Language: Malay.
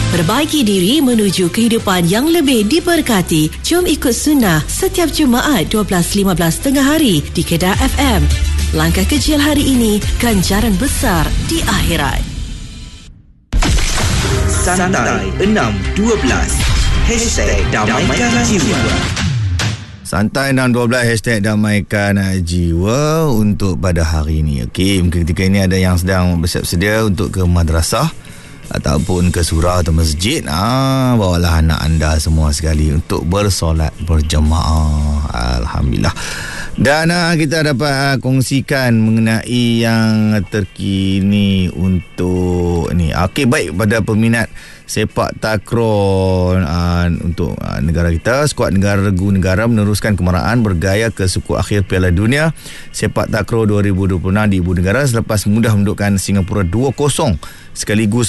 Perbaiki diri menuju kehidupan yang lebih diberkati. Jom ikut sunnah setiap Jumaat 12.15 tengah hari di Kedah FM. Langkah kecil hari ini, ganjaran besar di akhirat. Santai 612 #Damaikan Jiwa. Santai 612 #Damaikan Jiwa untuk pada hari ini. Okey, mungkin ketika ini ada yang sedang bersiap sedia untuk ke madrasah ataupun ke surau atau masjid. Bawalah anak anda semua sekali untuk bersolat berjemaah. Alhamdulillah. Dan kita dapat kongsikan mengenai yang terkini untuk ni. Okey, baik, pada peminat sepak takraw untuk negara kita, skuad negara regu negara meneruskan kemarahan bergaya ke suku akhir Piala Dunia Sepak Takraw 2026 di ibu negara selepas mudah mendukkan Singapura 2-0 sekaligus